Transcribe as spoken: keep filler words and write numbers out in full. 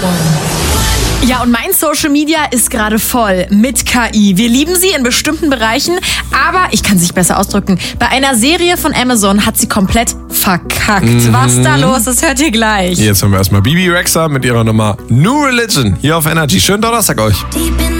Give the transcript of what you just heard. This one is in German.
Ja, und mein Social Media ist gerade voll mit K I. Wir lieben sie in bestimmten Bereichen, aber ich kann sich besser ausdrücken. Bei einer Serie von Amazon hat sie komplett verkackt. Mhm. Was da los ist, hört ihr gleich. Jetzt haben wir erstmal Bibi Rexha mit ihrer Nummer New Religion hier auf Energy. Schönen Donnerstag euch.